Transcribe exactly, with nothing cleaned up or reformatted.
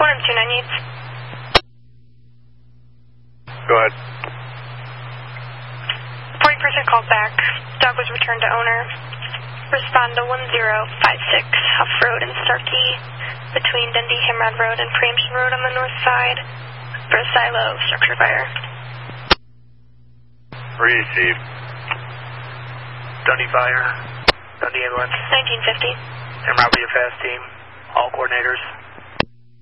one and two ninety-eight. Go ahead. forty percent called back. Dog was returned to owner. Respond to one zero five six Huff Road in Starkey, between Dundee Himrod Road and Preemption Road on the north side, for a silo structure fire. Received. Dundee Fire, Dundee Ambulance. nineteen fifty. Himrod, be a fast team. All coordinators.